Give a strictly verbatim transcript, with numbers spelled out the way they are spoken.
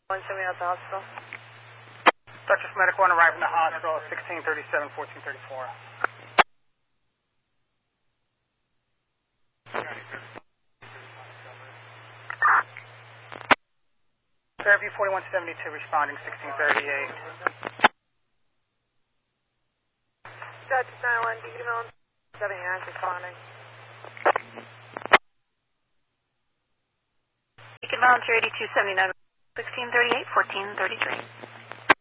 one seventy at the hospital. Doctor Medic one arrived in the hospital at sixteen thirty-seven, fourteen thirty-four. Fairview forty-one seventy-two responding sixteen thirty-eight. Dutch nine one, Beacon Mill seventy-nine responding. Beacon Mill three eighty-two seventy-nine, sixteen thirty-eight, fourteen thirty-three.